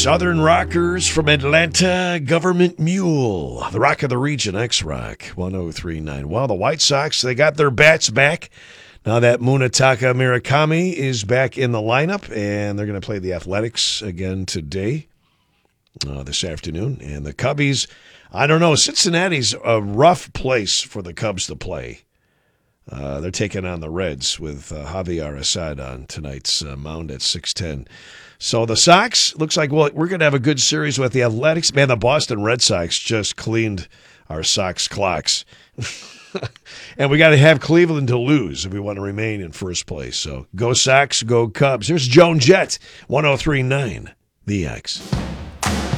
Southern Rockers from Atlanta, Government Mule. The rock of the region, X-Rock, 1039. Well, the White Sox, they got their bats back. Now that Munetaka Murakami is back in the lineup, and they're going to play the Athletics again today, this afternoon. And the Cubbies, I don't know, Cincinnati's a rough place for the Cubs to play. They're taking on the Reds with Javier Assad on tonight's mound at 6:10. So the Sox, looks like, well, we're going to have a good series with the Athletics. Man, the Boston Red Sox just cleaned our Sox clocks. And we got to have Cleveland to lose if we want to remain in first place. So go Sox, go Cubs. Here's Joan Jett, 1039, The X.